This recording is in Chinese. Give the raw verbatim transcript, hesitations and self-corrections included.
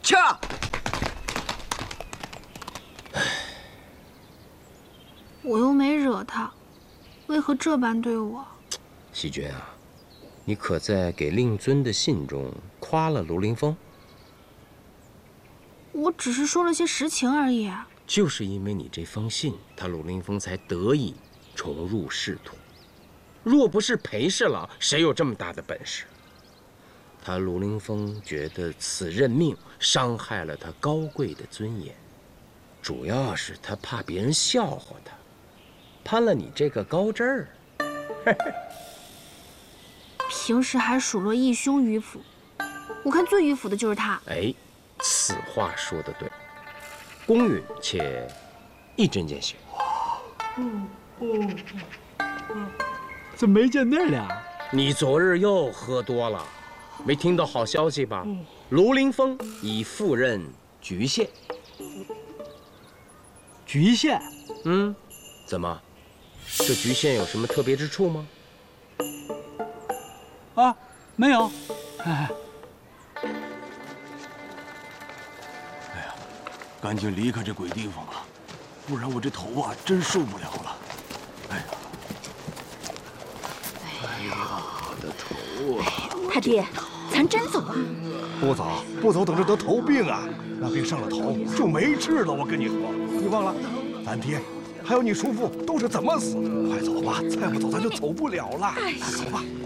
掐！ 我又没惹他，为何这般对我？ 喜君啊，你可在给令尊的信中夸了卢凌风？ 我只是说了些实情而已。 就是因为你这封信，他卢凌风才得以重入仕途。若不是裴侍郎，谁有这么大的本事？他卢凌风觉得此任命伤害了他高贵的尊严，主要是他怕别人笑话他，攀了你这个高枝儿。 平时还数落义兄迂腐，我看最迂腐的就是他。 哎，此话说得对，公允且一针见血。 嗯嗯嗯，怎么没见那俩？ 你昨日又喝多了，没听到好消息吧？嗯、卢凌风已赴任局县。 局县？ 嗯，怎么？这局县有什么特别之处吗？ 啊，没有。哎，哎呀，赶紧离开这鬼地方吧，不然我这头啊真受不了了。哎呀，哎呀，我的头啊！ 他爹，咱真走啊？ 不走，不走，等着得头病啊！那病上了头就没治了。我跟你说，你忘了，咱爹还有你叔父都是怎么死的？快走吧，再不走咱就走不了了。走吧。